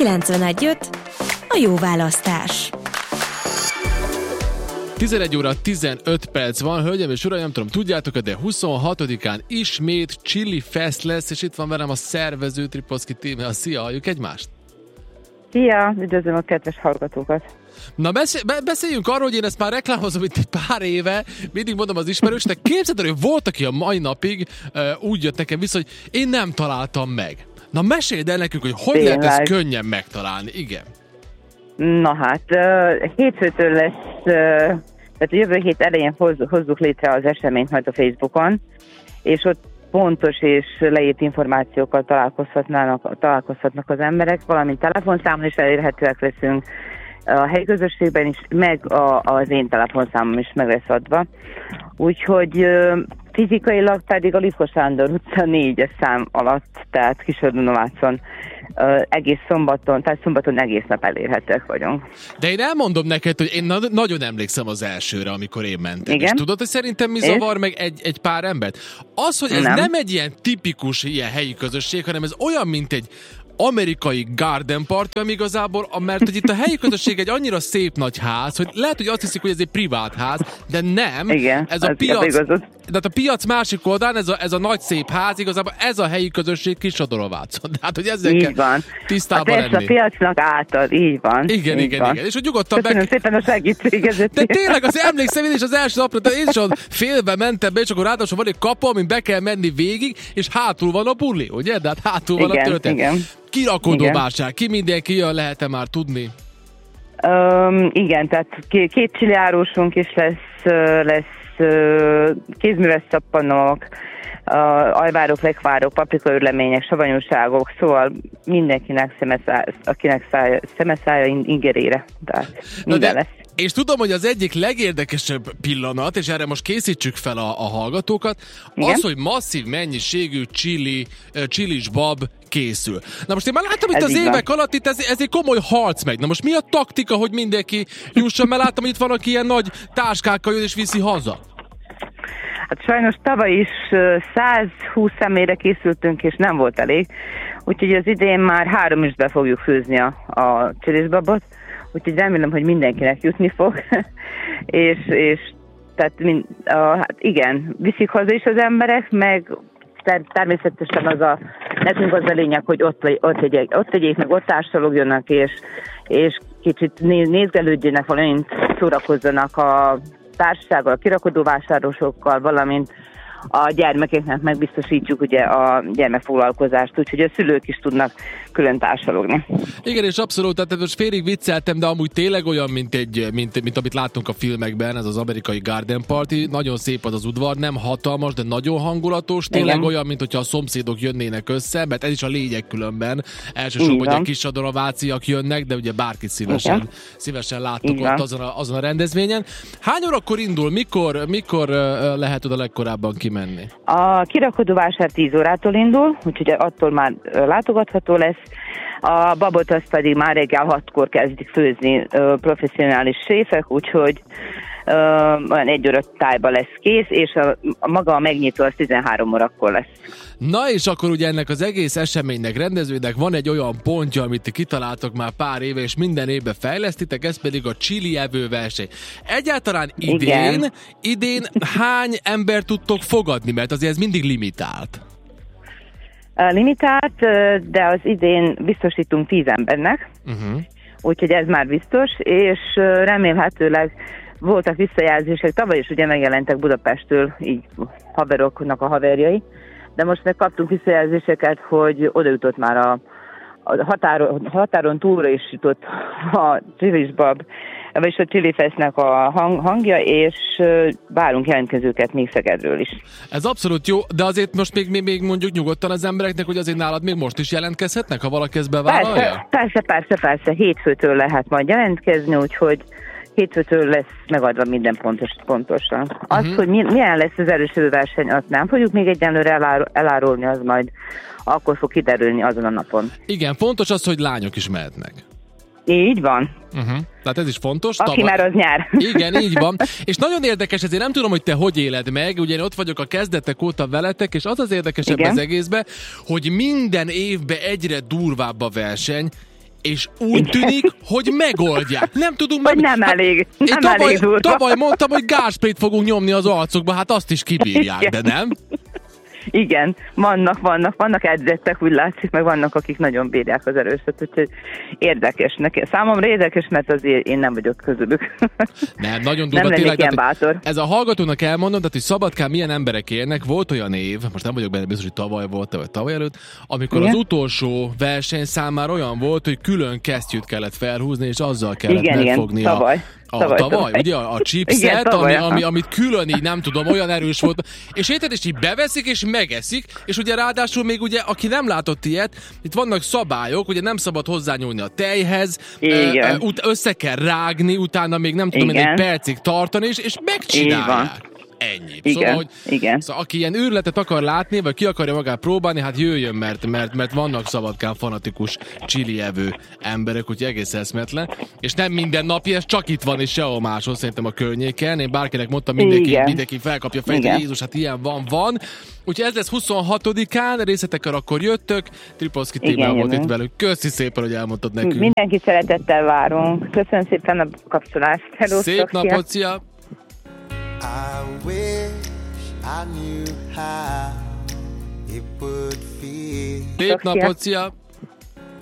91.5 a jó választás. 11 óra 15 perc van, hölgyem és uraim, nem tudom, tudjátok, de 26-án ismét Chili Fest lesz, és itt van velem a szervező Tripolszky Tíme. Szia, halljuk egymást? Szia, üdvözlöm a kedves hallgatókat. Na beszéljünk arról, hogy én ezt már reklámozom itt egy pár éve, mindig mondom az ismerősnek, képzeld el, hogy volt, aki a mai napig úgy jött nekem vissza, hogy én nem találtam meg. Na meséld el nekünk, hogy lehet ezt könnyen megtalálni, igen. Na hát, hétfőtől lesz, tehát jövő hét elején hozzuk létre az eseményt majd a Facebookon, és ott pontos és leírt információkkal találkozhatnak az emberek, valamint telefonszámon is elérhetőek leszünk, a helyi közösségben is, meg az én telefonszámom is meg lesz adva. Úgyhogy fizikailag pedig a Lipko Sándor utca 4-es szám alatt, tehát Kisördunavácon egész szombaton, tehát szombaton egész nap elérhetőek vagyunk. De én elmondom neked, hogy én nagyon emlékszem az elsőre, amikor én mentem. Igen? És tudod, hogy szerintem mi zavar meg egy pár embert? Az, hogy ez nem egy ilyen tipikus ilyen helyi közösség, hanem ez olyan, mint egy amerikai garden party, ami igazából, mert hogy itt a helyi közösség egy annyira szép nagy ház, hogy lehet, hogy azt hiszik, hogy ez egy privát ház, de nem. Igen, ez a piac, de a piac másik oldalán, ez a nagy szép ház, igazából ez a helyi közösség Kisodorovácon. Tehát, hogy ezzel így kell tisztában lenni. A piacnak átad, így van. Igen. És hogy nyugodtan köszönöm szépen a segítséget. De tényleg, az emlékszem, én is az első napra, de én is ott félbe mentem be, és akkor ráadásul van egy kapu, amin be kell menni végig, és hátul van a buli, ugye? De hát hátul van a történet. Igen. Kirakodóvásár, ki mindenki jön, lehet-e már tudni? Igen, tehát két csiliárusunk is lesz kézműves szappanok, ajvárok, lekvárok, paprikaörlemények, savanyúságok, szóval mindenkinek akinek szemeszája ingerére, tehát minden lesz. És tudom, hogy az egyik legérdekesebb pillanat, és erre most készítsük fel a hallgatókat, az, hogy masszív mennyiségű csilis bab készül. Na most én már láttam itt az évek alatt, itt ez egy komoly harc megy. Na most mi a taktika, hogy mindenki jusson? Mert láttam, hogy itt van, aki ilyen nagy táskákkal jön és viszi haza. Hát sajnos tavaly is 120 személyre készültünk, és nem volt elég. Úgyhogy az idén már 3 is be fogjuk főzni a csilisbabot. Úgyhogy remélem, hogy mindenkinek jutni fog. és tehát hát igen, viszik haza is az emberek, meg természetesen nekünk az a lényeg, hogy ott tegyék, meg ott társalogjanak, és kicsit nézgelődjenek, valamint szórakozzanak a társasággal, a kirakodóvásárosokkal, valamint a gyermekeknek megbiztosítjuk ugye a gyermekfoglalkozást, úgyhogy a szülők is tudnak külön társalogni. Igen, és abszolút, tehát most félig vicceltem, de amúgy tényleg olyan, mint amit láttunk a filmekben, ez az amerikai Garden Party. Nagyon szép az udvar, nem hatalmas, de nagyon hangulatos. Tényleg olyan, mint hogyha a szomszédok jönnének össze, mert ez is a lényeg különben. Elsősorban, hogy a kisodorováciak jönnek, de ugye bárkit szívesen láttuk ott azon a rendezvényen. Hány órakor indul? Mikor lehet oda legkorábban kimenni? A kirakodóvásár 10 órától indul, úgyhogy attól már látogatható lesz. A babot azt pedig már reggel 6-kor kezdik főzni professzionális séfek, úgyhogy olyan 1 óra tájban lesz kész, és maga a megnyitó az 13 órakor lesz. Na és akkor ugye ennek az egész eseménynek, rendezvénynek van egy olyan pontja, amit találtok már pár éve, és minden évben fejlesztitek, ez pedig a chili evő verseny. Egyáltalán idén hány ember tudtok fogadni, mert azért ez mindig limitált? Limitált, de az idén biztosítunk 10 embernek, úgyhogy ez már biztos, és remélhetőleg voltak visszajelzések, tavaly is ugye megjelentek Budapesttől, így haveroknak a haverjai, de most meg kaptunk visszajelzéseket, hogy oda jutott már a határon túlra is jutott a csilisbab, vagyis a Chili Festnek a hangja, és várunk jelentkezőket még Szegedről is. Ez abszolút jó, de azért most még mondjuk nyugodtan az embereknek, hogy azért nálad még most is jelentkezhetnek, ha valaki ezt bevállalja? Persze. Hétfőtől lehet majd jelentkezni, úgyhogy hétfőtől lesz megadva minden pontosan. Az, hogy milyen lesz az előző verseny, azt nem fogjuk még egyenlőre elárulni, az majd akkor fog kiderülni azon a napon. Igen, fontos az, hogy lányok is mehetnek. Így van. Tehát ez is fontos. Aki már az nyár. Igen, így van. És nagyon érdekes, ezért nem tudom, hogy te hogy éled meg, ugye én ott vagyok a kezdetek óta veletek, és az érdekesebb az egészben, hogy minden évben egyre durvább a verseny, és úgy tűnik, hogy megoldják. Nem tudunk Hogy nem elég, elég durva. Tavaly mondtam, hogy gázsprayt fogunk nyomni az arcokba, hát azt is kibírják, Igen. de nem? Igen, vannak edzettek, úgy látszik, meg vannak, akik nagyon bírják az erőszet, úgyhogy érdekes. Számomra érdekes, mert azért én nem vagyok közülük. Nem, nagyon durva, nem lennék ilyen bátor. Ez a hallgatónak elmondom, tehát, hogy Szabadkán milyen emberek élnek, volt olyan év, most nem vagyok benne biztos, hogy tavaly volt, vagy tavaly előtt, amikor igen? az utolsó versenyszám már olyan volt, hogy külön kesztyűt kellett felhúzni, és azzal kellett igen, megfogni igen, tavaly, ugye a chipset, amit külön így nem tudom, olyan erős volt, és érted, és így beveszik, és megeszik, és ugye ráadásul még ugye, aki nem látott ilyet, itt vannak szabályok, ugye nem szabad hozzányúlni a tejhez, össze kell rágni, utána még nem tudom, egy percig tartani, és megcsinálják. Ennyi. Igen, Szóval aki ilyen őrületet akar látni, vagy ki akarja magát próbálni, hát jöjjön, mert vannak Szabadkán fanatikus chili evő emberek, úgyhogy egész eszmetlen. És nem minden napi, ez csak itt van, és sehol máshol, szerintem a környéken. Én bárkinek mondtam, mindenki felkapja fejét, hogy Jézus, hát ilyen van. Úgyhogy ez lesz 26-án, részletekkel akkor jöttök. Tripolszki Tibor volt itt velünk. Köszi szépen, hogy elmondtad nekünk. Mindenki szeretettel várunk. Köszönöm szépen a kapcsolást. Hello, szép napot, szia! I wish I knew how it would feel. Szép napot, szia!